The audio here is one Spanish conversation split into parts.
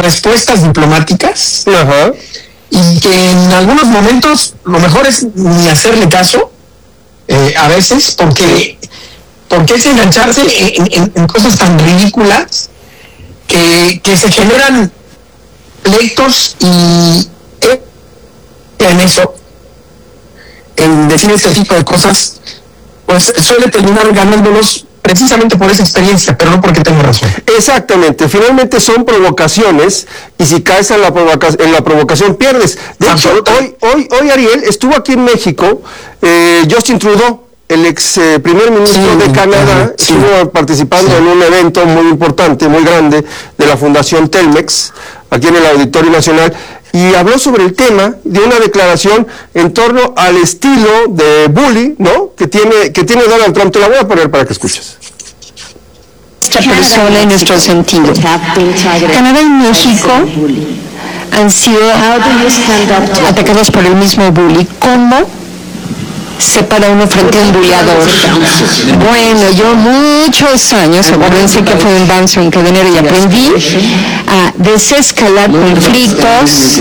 respuestas diplomáticas. Ajá. Y que en algunos momentos lo mejor es ni hacerle caso, a veces, porque es engancharse en cosas tan ridículas que se generan pleitos y en eso, en decir este tipo de cosas, pues suele terminar ganándolos precisamente por esa experiencia, pero no porque tenga razón. Exactamente, finalmente son provocaciones y si caes en la provocación pierdes. De hecho, hoy Ariel estuvo aquí en México, Justin Trudeau, el ex primer ministro de Canadá, estuvo participando en un evento muy importante, muy grande, de la Fundación Telmex, aquí en el Auditorio Nacional, y habló sobre el tema, dio una declaración en torno al estilo de bully, ¿no?, que tiene Donald Trump. Te la voy a poner para que escuches. Esta persona en nuestro sentido. Canadá y México han sido atacados por el mismo bully. ¿Cómo se para uno frente a un bulleador? Bueno, yo muchos años, acuérdense que fue un bouncing que venero y aprendí a desescalar conflictos,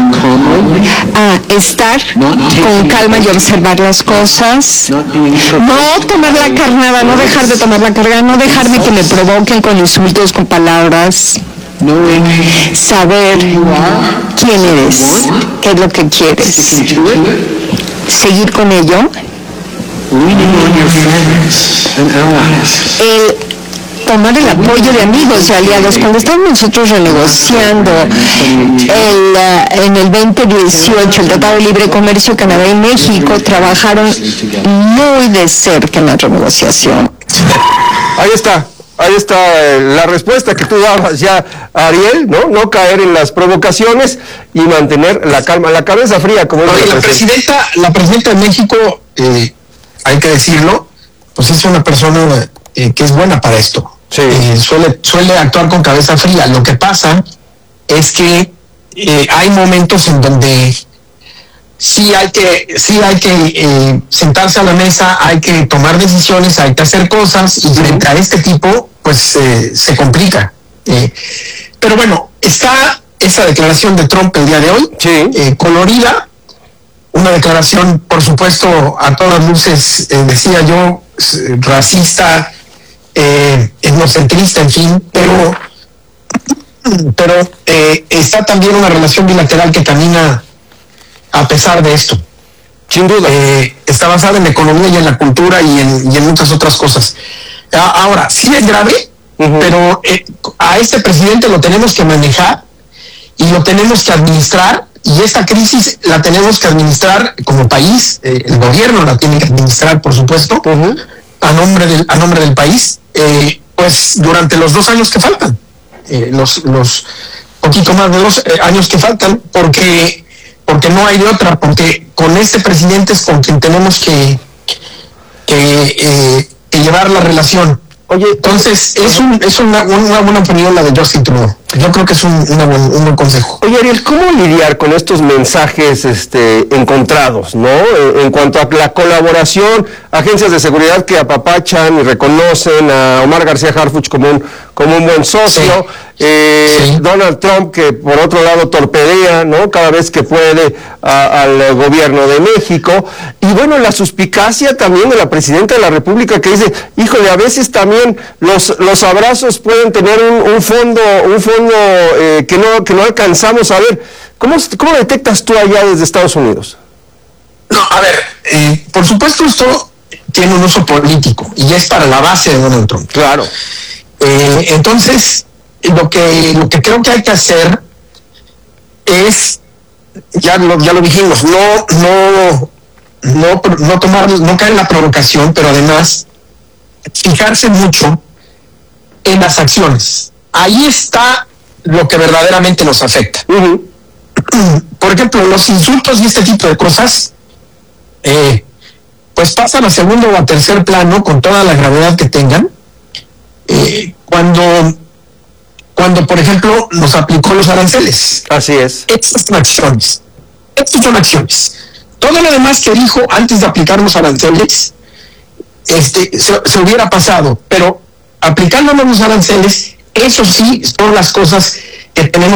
a estar con calma y observar las cosas, no tomar la carnada, no dejar de tomar la carga, no dejarme que me provoquen con insultos, con palabras. Saber quién eres, qué es lo que quieres, seguir con ello, el tomar el apoyo de amigos y aliados. Cuando estamos nosotros renegociando en el 2018 el Tratado de Libre Comercio, Canadá y México trabajaron muy de cerca en la renegociación. Ahí está la respuesta que tú dabas ya, Ariel, ¿no? No caer en las provocaciones y mantener la calma, la cabeza fría, como la presidenta de México, hay que decirlo, pues es una persona que es buena para esto. Sí. Suele actuar con cabeza fría. Lo que pasa es que hay momentos en donde sí hay que sentarse a la mesa, hay que tomar decisiones, hay que hacer cosas, y frente a este tipo, pues se complica. Pero bueno, está esa declaración de Trump el día de hoy, colorida, una declaración, por supuesto, a todas luces, decía yo, racista, etnocentrista, en fin, pero está también una relación bilateral que camina a pesar de esto. Sin duda. Está basada en la economía y en la cultura y en muchas otras cosas. Ahora, sí es grave, pero a este presidente lo tenemos que manejar y lo tenemos que administrar, y esta crisis la tenemos que administrar como país. El gobierno la tiene que administrar, por supuesto, a nombre del país, pues durante los 2 años que faltan, los poquito más de 2 años que faltan, porque no hay de otra, porque con este presidente es con quien tenemos que llevar la relación. Oye, entonces es una buena opinión la de Justin Trudeau. Yo creo que es un buen consejo. Oye, Ariel, ¿cómo lidiar con estos mensajes encontrados, ¿no? En cuanto a la colaboración, agencias de seguridad que apapachan y reconocen a Omar García Harfuch como un buen socio, Donald Trump, que por otro lado torpedea, ¿no?, cada vez que puede al gobierno de México, y bueno, la suspicacia también de la presidenta de la República, que dice, híjole, a veces también los abrazos pueden tener un fondo que no alcanzamos a ver. ¿Cómo detectas tú allá desde Estados Unidos? No, a ver, por supuesto esto tiene un uso político y es para la base de Donald Trump. Claro. Entonces, lo que creo que hay que hacer es, ya lo dijimos, no caer en la provocación, pero además fijarse mucho en las acciones. Ahí está lo que verdaderamente nos afecta. Por ejemplo, los insultos y este tipo de cosas, pues pasan a segundo o a tercer plano con toda la gravedad que tengan. Cuando, por ejemplo, nos aplicó los aranceles. Así es. Estas son acciones. Todo lo demás que dijo antes de aplicar los aranceles, se hubiera pasado, pero aplicándonos los aranceles, eso sí son las cosas que tenemos